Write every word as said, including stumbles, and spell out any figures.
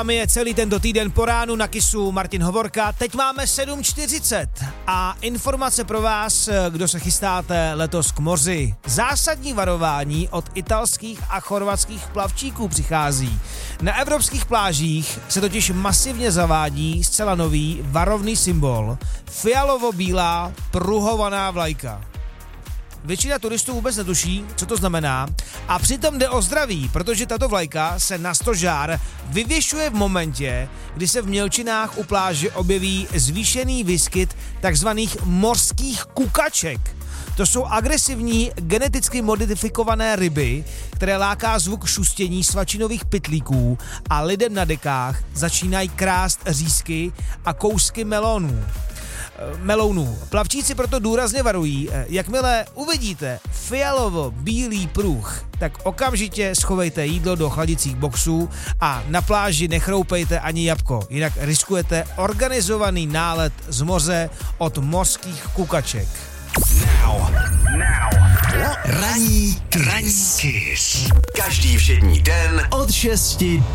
Máme je celý tento týden po ránu na Kissu Martin Hovorka. Teď máme sedm čtyřicet a informace pro vás, kdo se chystáte letos k moři. Zásadní varování od italských a chorvatských plavčíků přichází. Na evropských plážích se totiž masivně zavádí zcela nový varovný symbol. Fialovo-bílá pruhovaná vlajka. Většina turistů vůbec netuší, co to znamená, a přitom jde o zdraví, protože tato vlajka se na stožár vyvěšuje v momentě, kdy se v mělčinách u pláže objeví zvýšený výskyt takzvaných mořských kukaček. To jsou agresivní, geneticky modifikované ryby, které láká zvuk šustění svačinových pytlíků a lidem na dekách začínají krást řízky a kousky melonů. melounů. Plavčíci proto důrazně varují, jakmile uvidíte fialovo-bílý pruh, tak okamžitě schovejte jídlo do chladicích boxů a na pláži nechroupejte ani jabko, jinak riskujete organizovaný nálet z moře od mořských kukaček. Now, now. Ranní Kiss. Každý všední den od šesti